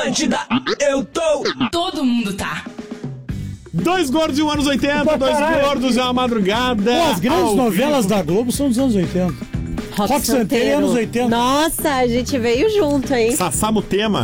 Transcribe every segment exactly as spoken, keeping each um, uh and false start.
Atlântida, eu tô. Todo mundo tá. Dois gordos e um anos oitenta, Pô, dois caralho. gordos e uma madrugada. Pô, as grandes ao novelas vivo. da Globo são dos anos oitenta. Rock, Rock Santeiro é anos oitenta. Nossa, a gente veio junto, hein? Sassamo Tema.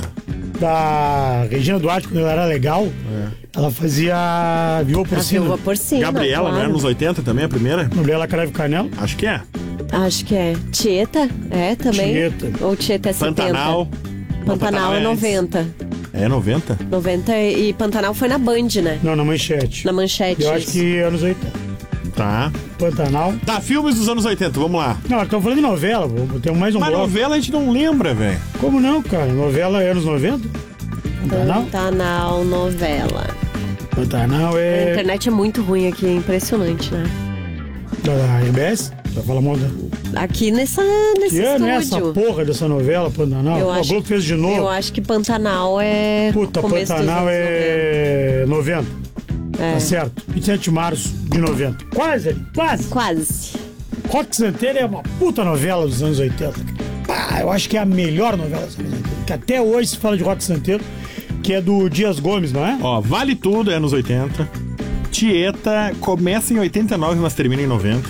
Da Regina Duarte, quando ela era legal, ela fazia Viúva A Porcina. Viúva Porcina. Gabriela, claro. não é anos oitenta também, a primeira? Novela Cravo e Canela. Acho que é. Acho que é. Tieta? É também? Tieta. Ou Tieta é setenta? Pantanal. Não, Pantanal é antes. noventa. É noventa? noventa e Pantanal foi na Band, né? Não, na Manchete. Na Manchete. Eu acho isso. que anos oitenta. Tá. Pantanal. Tá, filmes dos anos oitenta, vamos lá. Não, estamos falando de novela. Vou ter mais um Mas bloco. novela a gente não lembra, velho. Como não, cara? Novela é anos noventa? Pantanal? Pantanal novela. Pantanal A é internet é muito ruim aqui, é impressionante, né? da R B S? Já fala mal da... Aqui nessa, nesse Que ano é essa estúdio. porra dessa novela, Pantanal? Eu Pô, a acho- Globo fez de novo. Eu acho que Pantanal é. Puta, começo dos Pantanal anos é noventa. É. Tá certo. vinte e sete de março de noventa. Quase, ali, quase. Quase. Rock Santeiro é uma puta novela dos anos oitenta. Pá, eu acho que é a melhor novela dos anos oitenta. Que até hoje se fala de Rock Santeiro, que é do Dias Gomes, não é? Ó, Vale Tudo é anos oitenta. Tieta começa em oitenta e nove, mas termina em noventa.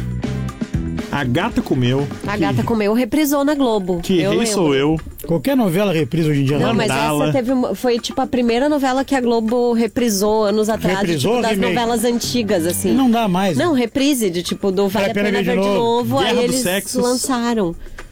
A Gata Comeu. A Gata Comeu reprisou na Globo. Que eu Rei lembro. Sou Eu. Qualquer novela reprisa hoje em dia. Não, Não, mas Mandala. essa teve uma, foi tipo a primeira novela que a Globo reprisou anos atrás, Reprisou tipo, das ou remake? novelas antigas, assim. não dá mais. Não, reprise, de tipo, do Vale a Pena Ver de Novo, Guerra aí dos eles Sexos. lançaram.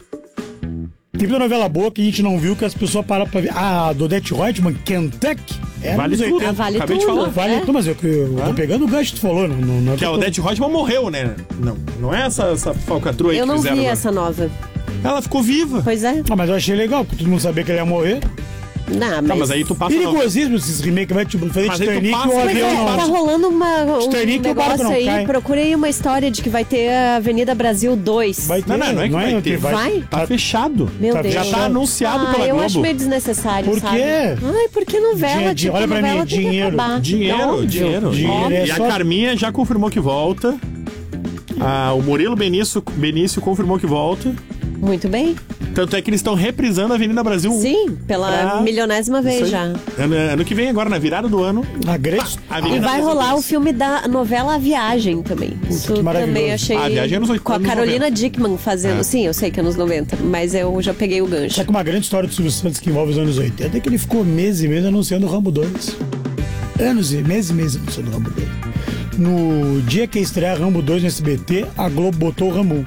Tem muita novela boa que a gente não viu, que as pessoas param pra ver. Ah, do Odete Reutemann, Kentucky. É Vale anos tudo. oitenta. Ah, vale Acabei de tudo. falar. Vale é? tudo, mas eu, eu tô pegando o gancho que tu falou. Não, não, não é Que a pra- Odete Reutemann morreu, né? Não, não é essa, essa falcatrua aí Eu que não fizeram vi agora. essa nova. Ela ficou viva. Pois é. Ah, mas eu achei legal, porque todo mundo sabia que ele ia morrer. Não, mas, Não, mas aí tu passa... Perigosíssimo esses remakes, vai tipo fazer Mas aí tu Titanic e passa- o Pois Pois avião é, não. tá rolando uma, um Titanic e o barco negócio não aí. cai. Procurei uma história de que vai ter a Avenida Brasil dois. Vai ter, Não, não, não é que vai ter. Vai? Tá fechado. Meu Tá Deus. Já tá anunciado ah, pela eu Globo. acho meio desnecessário, Por sabe? quê? Ai, porque novela, Dinhe- tipo, olha pra novela mim, tem dinheiro. que acabar. Dinheiro, Óbvio. dinheiro. Dinheiro é E a só- Carminha já confirmou que volta. Ah, o Murilo Benício, Benício confirmou que volta. Muito bem. Tanto é que eles estão reprisando a Avenida Brasil um. Sim, pela Pra- milionésima Isso vez aí. já. Ano, ano que vem, agora, na virada do ano. A grande... A E Avenida vai Brasil rolar o dois. filme da novela A Viagem também. Isso que maravilhoso. também achei. Ah, A Viagem é anos Com a anos Carolina noventa. Dickman fazendo. É. Sim, eu sei que é anos noventa, mas eu já peguei o gancho. Só que uma grande história do Silvio Santos que envolve os anos oitenta é que ele ficou meses e meses anunciando o Rambo dois. Anos e meses e meses anunciando o Rambo dois. No dia que ia estrear Rambo dois no S B T, a Globo botou o Rambo um.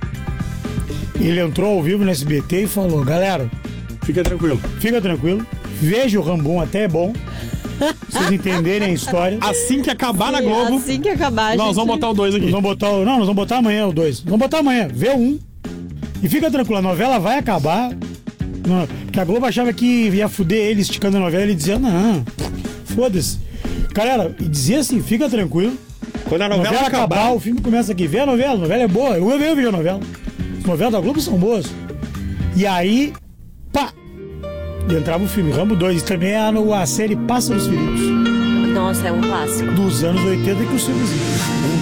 Ele entrou ao vivo no S B T e falou: galera, Fica tranquilo. fica tranquilo, veja o Rambo um, até é bom. Pra vocês entenderem a história. Assim que acabar na Globo, Assim que acabar, nós gente... vamos botar o dois aqui. Nós vamos botar o. Não, nós vamos botar amanhã o dois. Vamos botar amanhã, vê o um. E fica tranquilo, a novela vai acabar. Não, porque a Globo achava que ia fuder ele esticando a novela, ele dizia, não, foda-se. Galera, e dizia assim, fica tranquilo. Quando a A novela, novela acabar, acabar, o filme começa aqui. Vê a novela, a novela é boa. Eu venho ver a novela. As novelas da Globo são boas. E aí, pá! E entrava o filme Rambo dois. E também é a, a série Pássaros Feridos. Nossa, é um clássico. Dos anos oitenta que o Silvio